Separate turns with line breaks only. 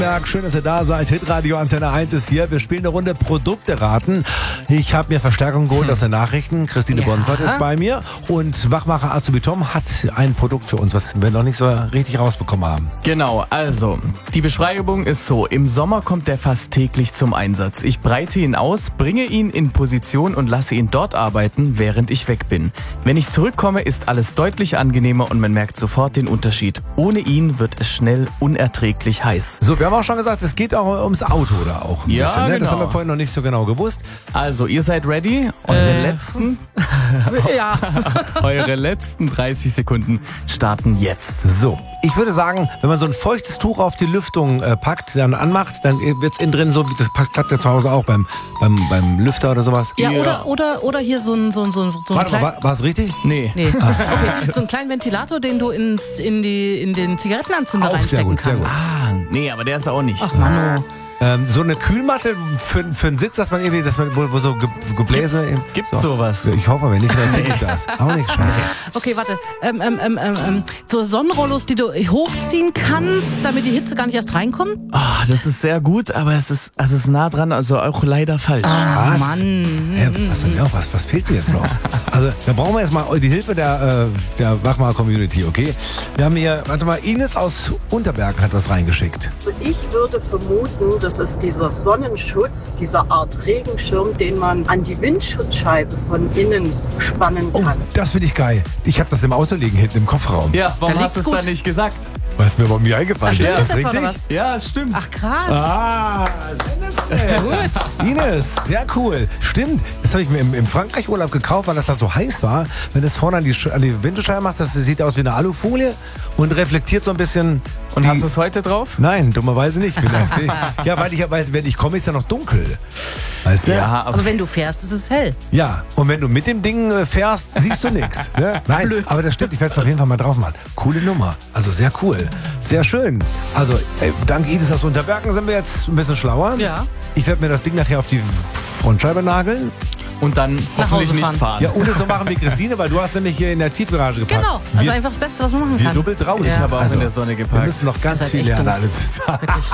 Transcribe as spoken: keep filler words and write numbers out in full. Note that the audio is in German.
Schön, dass ihr da seid. Hitradio Antenne eins ist hier. Wir spielen eine Runde Produkte raten. Ich habe mir Verstärkung geholt hm. aus den Nachrichten. Christine ja. Bonfort ist bei mir. Und Wachmacher Azubi Tom hat ein Produkt für uns, was wir noch nicht so richtig rausbekommen haben.
Genau, also die Beschreibung ist so. Im Sommer kommt der fast täglich zum Einsatz. Ich breite ihn aus, bringe ihn in Position und lasse ihn dort arbeiten, während ich weg bin. Wenn ich zurückkomme, ist alles deutlich angenehmer und man merkt sofort den Unterschied. Ohne ihn wird es schnell unerträglich heiß.
So, wir haben auch schon gesagt, es geht auch ums Auto da auch ein
ja,
bisschen, ne?
Genau.
Das haben wir vorhin noch nicht so genau gewusst.
Also, ihr seid ready? Eure
äh.
letzten
ja.
Eure letzten dreißig Sekunden starten jetzt.
So, ich würde sagen, wenn man so ein feuchtes Tuch auf die Lüftung äh, packt, dann anmacht, dann wird es innen drin so, wie das klappt ja zu Hause auch beim, beim, beim Lüfter oder sowas.
Ja, ja. Oder, oder, oder hier so ein, so ein, so ein, so ein
Warte mal, war, war es richtig?
Nee.
nee. Ah. Okay. So einen kleinen Ventilator, den du ins, in, die, in den Zigarettenanzünder
auch
reinstecken
sehr gut,
kannst.
Sehr gut.
Ah, nee, aber der ist auch nicht.
Ach, Manu.
Ähm, so eine Kühlmatte für, für einen Sitz, dass man irgendwie, dass man, wo, wo so Ge Gebläse...
Gibt's, gibt's
so.
sowas?
Ich hoffe, wenn nicht, dann krieg ich das. Auch nicht scheiße.
Okay, warte. Ähm, ähm, ähm, ähm, so Sonnenrollos, die du hochziehen kannst, damit die Hitze gar nicht erst reinkommt?
Oh, das ist sehr gut, aber es ist, also es ist nah dran, also auch leider falsch.
Ah,
was?
Mann.
Äh, was, denn, ja, was, was fehlt denn jetzt noch? Also, da brauchen wir jetzt mal die Hilfe der, äh, der Wachmacher-Community, okay? Wir haben hier, warte mal, Ines aus Unterberg hat was reingeschickt.
Ich würde vermuten, das ist dieser Sonnenschutz, dieser Art Regenschirm, den man an die Windschutzscheibe von innen spannen kann.
Oh, das finde ich geil. Ich habe das im Auto liegen, hinten im Kofferraum.
Ja, warum
Da
hast du es
liegt's
dann nicht gesagt?
Was mir bei mir eingefallen ist.
Ach,
Ist das
stimmt,
richtig?
oder was?
Ja, es stimmt.
Ach, krass.
Ah, sensationell. Gut. Ines, sehr cool. Stimmt, das habe ich mir im, im Frankreich-Urlaub gekauft, weil das da so heiß war. Wenn du es vorne an die, an die Windschutzscheibe machst, das sieht aus wie eine Alufolie und reflektiert so ein bisschen.
Und
die,
hast du es heute drauf?
Nein, dummerweise nicht. Ja, weil ich, weil, wenn ich komme, ist ja noch dunkel. Weißt du?
Ja,
Aber wenn du fährst, ist es hell.
Ja, und wenn du mit dem Ding äh, fährst, siehst du nichts. Ne? Nein,
Blöd.
aber das stimmt, ich werde es auf jeden Fall mal drauf machen. Coole Nummer, also sehr cool, sehr schön. Also, ey, dank Ines aus Unterbergen sind wir jetzt ein bisschen schlauer.
Ja.
Ich werde mir das Ding nachher auf die Frontscheibe nageln.
Und dann
Nach
hoffentlich
Hause
nicht
fahren.
fahren.
Ja, und es so machen wie Christine, weil du hast nämlich hier in der Tiefgarage geparkt.
Genau. Also
wir,
einfach das Beste, was man machen
wir
kann.
doppelt raus.
Ich habe auch
Also,
in der Sonne
wir
geparkt.
müssen noch ganz
Ihr seid
viel
echt
lernen,
doof.
alle zusammen.
Wirklich.